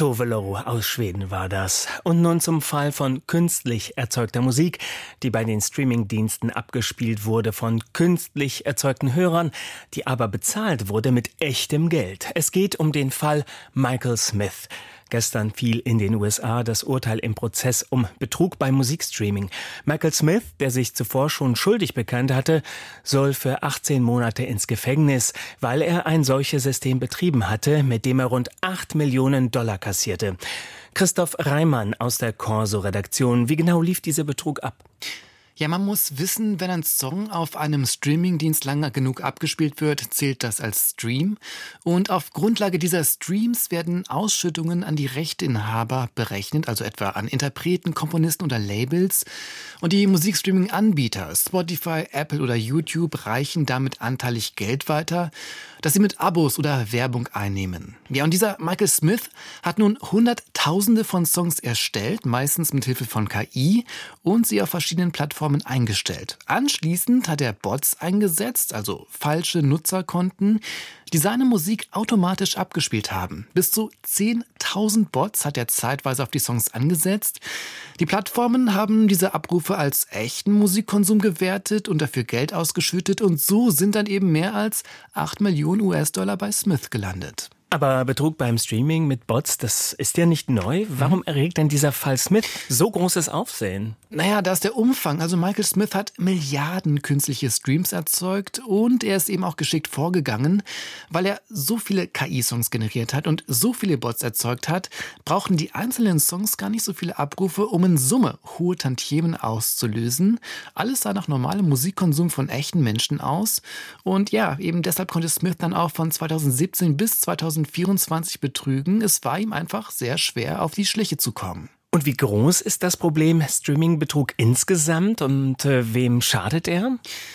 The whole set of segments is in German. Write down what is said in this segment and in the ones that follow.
Tove Lo aus Schweden war das. Und nun zum Fall von künstlich erzeugter Musik, die bei den Streamingdiensten abgespielt wurde von künstlich erzeugten Hörern, die aber bezahlt wurde mit echtem Geld. Es geht um den Fall Michael Smith. Gestern fiel in den USA das Urteil im Prozess um Betrug beim Musikstreaming. Michael Smith, der sich zuvor schon schuldig bekannt hatte, soll für 18 Monate ins Gefängnis, weil er ein solches System betrieben hatte, mit dem er rund 8 Millionen Dollar kassierte. Christoph Reimann aus der Corso-Redaktion. Wie genau lief dieser Betrug ab? Ja, man muss wissen, wenn ein Song auf einem Streamingdienst lange genug abgespielt wird, zählt das als Stream. Und auf Grundlage dieser Streams werden Ausschüttungen an die Rechteinhaber berechnet, also etwa an Interpreten, Komponisten oder Labels. Und die Musikstreaming-Anbieter, Spotify, Apple oder YouTube, reichen damit anteilig Geld weiter, das sie mit Abos oder Werbung einnehmen. Ja, und dieser Michael Smith hat nun Hunderttausende von Songs erstellt, meistens mit Hilfe von KI, und sie auf verschiedenen Plattformen eingestellt. Anschließend hat er Bots eingesetzt, also falsche Nutzerkonten, die seine Musik automatisch abgespielt haben. Bis zu 10.000 Bots hat er zeitweise auf die Songs angesetzt. Die Plattformen haben diese Abrufe als echten Musikkonsum gewertet und dafür Geld ausgeschüttet, und so sind dann eben mehr als 8 Millionen US-Dollar bei Smith gelandet. Aber Betrug beim Streaming mit Bots, das ist ja nicht neu. Warum erregt denn dieser Fall Smith so großes Aufsehen? Naja, da ist der Umfang. Also Michael Smith hat Milliarden künstliche Streams erzeugt, und er ist eben auch geschickt vorgegangen, weil er so viele KI-Songs generiert hat und so viele Bots erzeugt hat, brauchen die einzelnen Songs gar nicht so viele Abrufe, um in Summe hohe Tantiemen auszulösen. Alles sah nach normalem Musikkonsum von echten Menschen aus. Und ja, eben deshalb konnte Smith dann auch von 2017 bis 2024 betrügen. Es war ihm einfach sehr schwer, auf die Schliche zu kommen. Und wie groß ist das Problem Streaming-Betrug insgesamt und wem schadet er?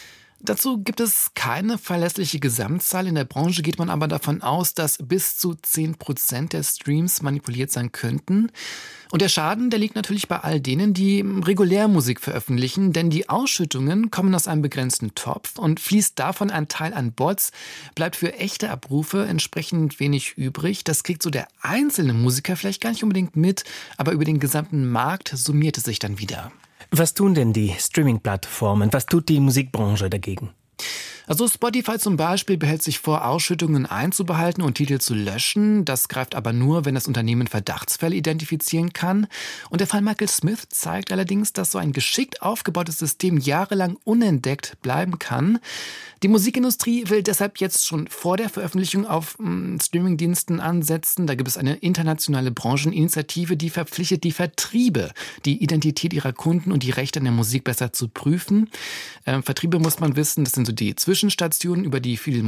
Dazu gibt es keine verlässliche Gesamtzahl. In der Branche geht man aber davon aus, dass bis zu 10% der Streams manipuliert sein könnten. Und der Schaden, der liegt natürlich bei all denen, die regulär Musik veröffentlichen, denn die Ausschüttungen kommen aus einem begrenzten Topf, und fließt davon ein Teil an Bots, bleibt für echte Abrufe entsprechend wenig übrig. Das kriegt so der einzelne Musiker vielleicht gar nicht unbedingt mit, aber über den gesamten Markt summiert es sich dann wieder. Was tun denn die Streaming-Plattformen? Was tut die Musikbranche dagegen? Also Spotify zum Beispiel behält sich vor, Ausschüttungen einzubehalten und Titel zu löschen. Das greift aber nur, wenn das Unternehmen Verdachtsfälle identifizieren kann. Und der Fall Michael Smith zeigt allerdings, dass so ein geschickt aufgebautes System jahrelang unentdeckt bleiben kann. Die Musikindustrie will deshalb jetzt schon vor der Veröffentlichung auf Streamingdiensten ansetzen. Da gibt es eine internationale Brancheninitiative, die verpflichtet die Vertriebe, die Identität ihrer Kunden und die Rechte an der Musik besser zu prüfen. Vertriebe, muss man wissen, das sind so die Zwischenstationen, über die viele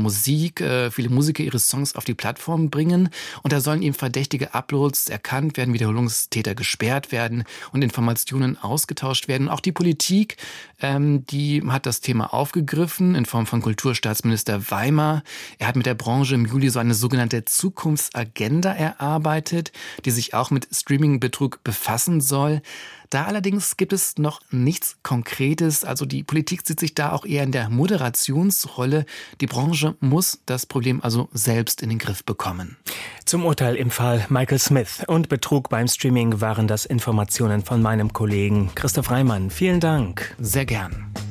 Musiker ihre Songs auf die Plattform bringen. Und da sollen eben verdächtige Uploads erkannt werden, Wiederholungstäter gesperrt werden und Informationen ausgetauscht werden. Auch die Politik, die hat das Thema aufgegriffen in Form von Kulturstaatsminister Weimar. Er hat mit der Branche im Juli so eine sogenannte Zukunftsagenda erarbeitet, die sich auch mit Streaming-Betrug befassen soll. Da allerdings gibt es noch nichts Konkretes. Also die Politik sieht sich da auch eher in der Moderationsrolle. Die Branche muss das Problem also selbst in den Griff bekommen. Zum Urteil im Fall Michael Smith und Betrug beim Streaming waren das Informationen von meinem Kollegen Christoph Reimann. Vielen Dank. Sehr gern.